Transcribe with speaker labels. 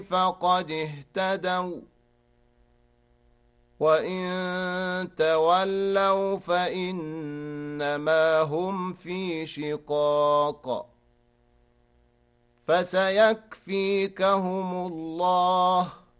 Speaker 1: فقد اهتدوا، وإن تولوا فإنما هم في شقاق، فسيكفيكهم الله،